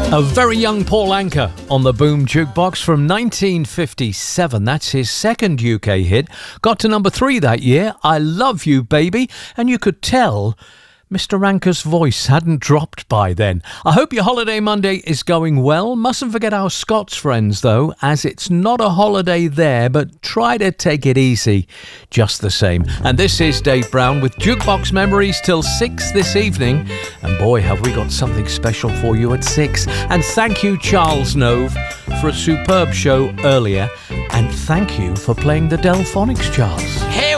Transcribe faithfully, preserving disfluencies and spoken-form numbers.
A very young Paul Anka on the Boom Jukebox from nineteen fifty-seven. That's his second U K hit. Got to number three that year. I Love You, Baby. And you could tell Mister Anka's voice hadn't dropped by then. I hope your holiday Monday is going well. Mustn't forget our Scots friends, though, as it's not a holiday there, but try to take it easy just the same. And this is Dave Brown with Jukebox Memories till six this evening. And boy, have we got something special for you at six. And thank you, Charles Nove, for a superb show earlier. And thank you for playing the Delphonics, Charles. Here